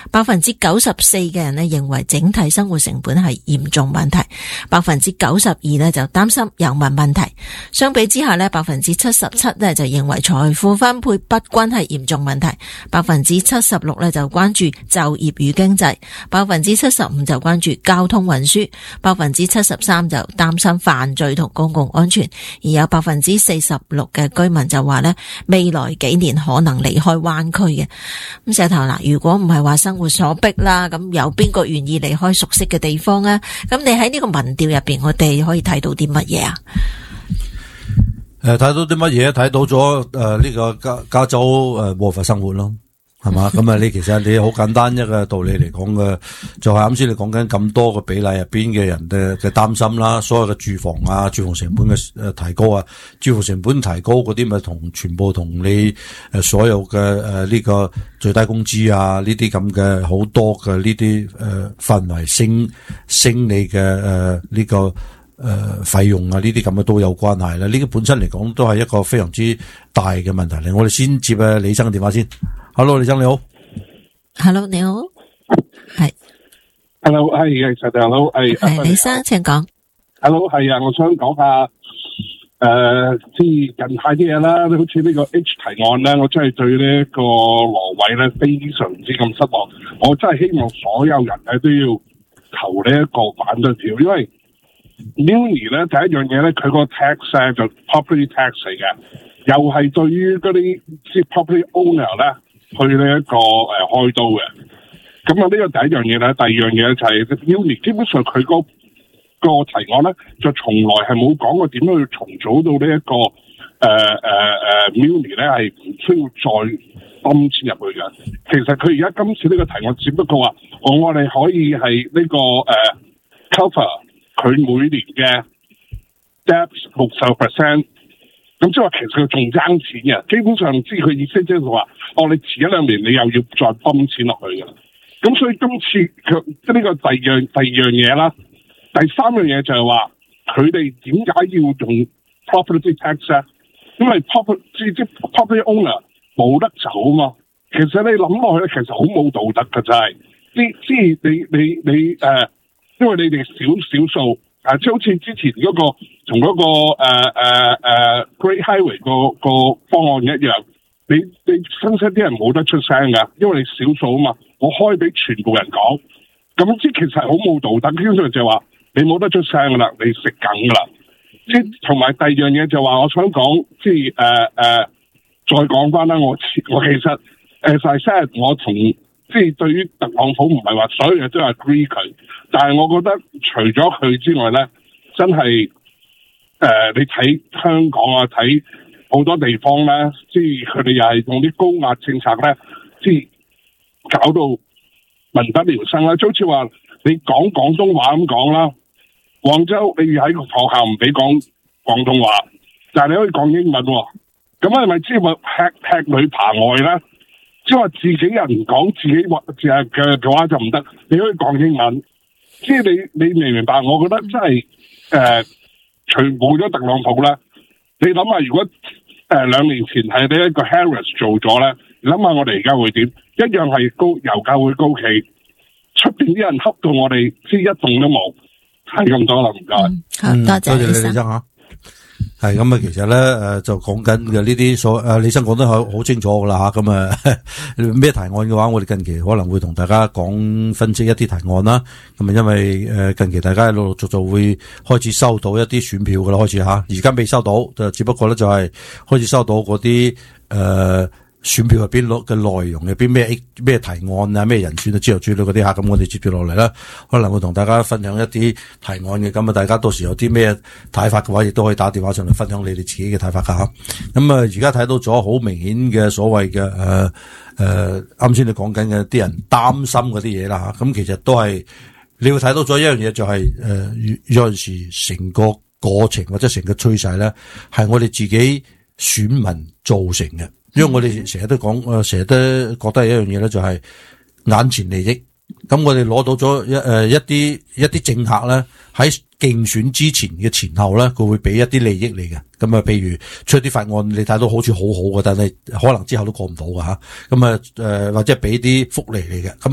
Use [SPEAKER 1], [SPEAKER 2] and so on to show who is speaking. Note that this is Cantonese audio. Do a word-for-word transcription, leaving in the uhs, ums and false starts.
[SPEAKER 1] 百分之九十四嘅人呢認為整體生活成本係嚴重問題，百分之九十二呢就擔心有問問題。相比之下呢，百分之七十七呢就認為財富分配不均係嚴重問題，百分之七十六呢就關注就業與經濟，百分之七十五就關注交通運輸，百分之七十三就擔心犯罪同公共安全，而有百分之四十六嘅居民就話呢，未來幾年可能離開灣區嘅。咁石頭嗱，如果唔係話生活所逼啦，咁有邊個願意離開熟悉嘅地方啊？咁你喺呢個民調入邊，我哋可以睇到啲乜嘢啊？
[SPEAKER 2] 誒、呃，睇到啲乜嘢？睇到咗誒呢個加加州誒過法生活咯。係嘛？咁啊，你其實你好簡單一個道理嚟講嘅，就係啱先你講緊咁多個比例入邊嘅人嘅嘅擔心啦，所有嘅住房啊、住房成本嘅誒提高啊，住房成本提高嗰啲咪同全部同你誒所有嘅誒呢個最低工資啊呢啲咁嘅好多嘅呢啲誒範圍升升你嘅誒呢個誒費用啊呢啲咁嘅都有關係啦。呢個本身嚟講都係一個非常之大嘅問題嚟。我哋先接啊李生嘅電話先。Hello， 李生你好。
[SPEAKER 1] Hello， 你好。係。
[SPEAKER 3] Hello， 係係實 Hello， 係。
[SPEAKER 1] 係李生，請講。
[SPEAKER 3] Hello， 係啊，我想講下誒，即係近排啲嘢啦，好似呢個 H 提案咧，我真係對呢一個羅偉咧非常之咁失望。我真係希望所有人咧都要投呢一個反對票，因為 Muni 咧第一樣嘢咧，佢個 tax 咧就 property tax 嚟嘅，又係對於嗰啲即係 property owner 咧。去呢一個誒、呃、開刀嘅，咁啊呢個第一樣嘢咧，第二樣嘢就係 Muni 基本上佢嗰個提案咧，就從來係冇講過點樣去重組到呢、這、一個誒誒誒 Muni 咧係唔需要再抌錢入去嘅。其實佢而家今次呢個提案只不過話，我我哋可以係呢、這個誒、呃、cover 佢每年嘅 debt 六十 percent。咁即係話其實佢仲爭錢嘅，基本上知佢意思即係話，哦，你遲一兩年你又要再泵錢落去嘅。咁所以今次佢即係呢個第二樣第二樣嘢啦，第三樣嘢就係話佢哋點解要用 property tax 咧？因為 property 即係 property owner 冇得走啊嘛。其實你諗落去咧，其實好冇道德嘅真係。啲即係你你你誒、呃，因為你哋少少數。啊，即係好似之前嗰、那個同嗰、那個誒誒誒 Great Highway 個個方案一樣，你你新西啲人冇得出聲噶，因為你少數啊嘛，我開俾全部人講，咁即係其實好冇道德。基本上就係話你冇得出聲噶啦，你食梗噶啦。即係同埋第二樣嘢就話，我想講即係誒誒，再講翻啦，我我其實誒就係我同。即係對於特朗普唔係話所有嘢都係 agree 佢，但係我覺得除咗佢之外咧，真係誒、呃、你睇香港啊，睇好多地方咧，即係佢哋又係用啲高壓政策咧，即係搞到民不聊生啦。就好似話你講廣東話咁講啦，廣州你喺個學校唔俾講廣東話，但係你可以講英文喎，咁係咪即係話吃吃裏扒外咧？即係話自己人講自己話嘅嘅話就唔得，你可以講英文。即係你你明唔明白？我覺得真係誒，除冇咗特朗普咧，你諗下如果誒兩、呃、年前係呢一個 Harris 做咗咧，你諗下我哋而家會點？一樣係高油價會高企，出邊啲人恰到我哋即係一動都冇，係咁多啦，唔該。
[SPEAKER 1] 好多謝李生吓。
[SPEAKER 2] 係咁啊，其實咧誒就講緊嘅呢啲所誒李生講得好好清楚噶啦吓，咁啊咩提案嘅話，我哋近期可能會同大家講分析一啲提案啦。咁啊，因為誒近期大家陸陸續續會開始收到一啲選票噶啦，開始吓，而家未收到，就只不過咧就係開始收到嗰啲誒選票入邊嘅內容入邊咩咩提案啊，咩人選啊，之後之類嗰啲吓，咁我哋接住落嚟啦，可能會同大家分享一啲提案嘅，咁啊，大家到時有啲咩睇法嘅話，亦都可以打電話上嚟分享你哋自己嘅睇法噶吓。咁啊，而家睇到咗好明顯嘅所謂嘅誒誒，啱先你講緊嘅啲人擔心嗰啲嘢啦吓，咁其實都係你會睇到咗一樣嘢，就係誒有陣時成個過程或者成個趨勢咧，係我哋自己選民造成嘅。因為我哋成日都講，誒，成日都覺得係一樣嘢咧，就係眼前利益。咁我哋攞到咗一誒一啲一啲政客咧，喺競選之前嘅前後咧，佢會俾一啲利益嚟嘅。咁啊，譬如出啲法案，你睇到好似好好嘅，但係可能之後都過唔到㗎吓。咁啊，誒或者俾啲福利嚟嘅。咁